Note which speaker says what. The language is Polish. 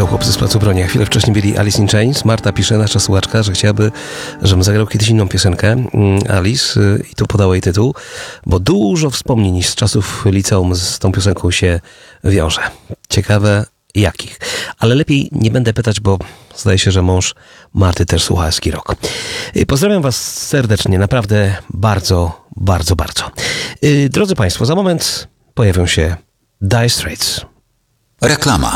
Speaker 1: są chłopcy z Placu Broni, a chwilę wcześniej byli Alice in Chains. Marta pisze, nasza słuchaczka, że chciałaby, żebym zagrał kiedyś inną piosenkę Alice i tu podała jej tytuł, bo dużo wspomnień z czasów liceum z tą piosenką się wiąże. Ciekawe jakich. Ale lepiej nie będę pytać, bo zdaje się, że mąż Marty też słucha Ski Rock. Pozdrawiam was serdecznie, naprawdę bardzo, bardzo, bardzo. Drodzy Państwo, za moment pojawią się Dire Straits.
Speaker 2: Reklama.